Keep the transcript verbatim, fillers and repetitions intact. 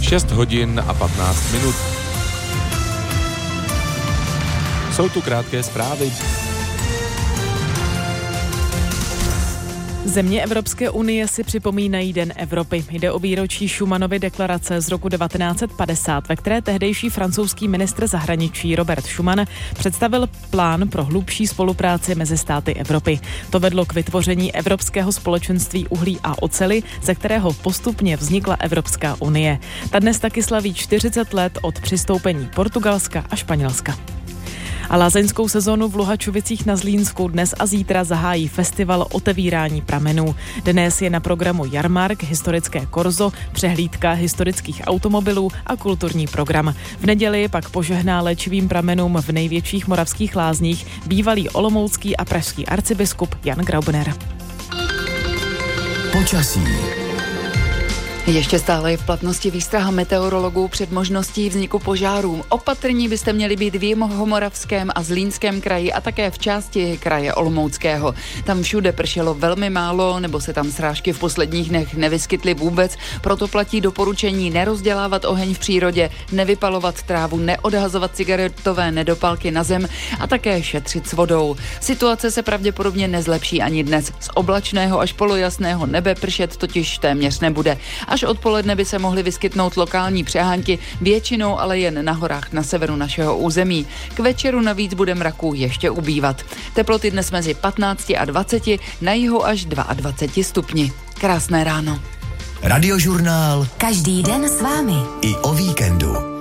šest hodin a patnáct minut. Jsou tu krátké zprávy. Země Evropské unie si připomínají Den Evropy. Jde o výročí Schumannovy deklarace z roku devatenáct set padesát, ve které tehdejší francouzský ministr zahraničí Robert Schuman představil plán pro hlubší spolupráci mezi státy Evropy. To vedlo k vytvoření Evropského společenství uhlí a oceli, ze kterého postupně vznikla Evropská unie. Ta dnes taky slaví čtyřicet let od přistoupení Portugalska a Španělska. A lázeňskou sezónu v Luhačovicích na Zlínsku dnes a zítra zahájí festival Otevírání pramenů. Dnes je na programu jarmark, historické korzo, přehlídka historických automobilů a kulturní program. V neděli pak požehná léčivým pramenům v největších moravských lázních bývalý olomoucký a pražský arcibiskup Jan Graubner. Počasí. Ještě stále je v platnosti výstraha meteorologů před možností vzniku požárů. Opatrní byste měli být v Jihomoravském a Zlínském kraji a také v části kraje Olomouckého. Tam všude pršelo velmi málo, nebo se tam srážky v posledních dnech nevyskytly vůbec, proto platí doporučení nerozdělávat oheň v přírodě, nevypalovat trávu, neodhazovat cigaretové nedopalky na zem a také šetřit s vodou. Situace se pravděpodobně nezlepší ani dnes. Z oblačného až polojasného nebe pršet totiž téměř nebude. Až odpoledne by se mohly vyskytnout lokální přehánky, většinou ale jen na horách na severu našeho území. K večeru navíc bude mraků ještě ubývat. Teploty dnes mezi patnácti a dvaceti, na jihu až dvaceti dvou stupni. Krásné ráno. Radiožurnál. Každý den s vámi. I o víkendu.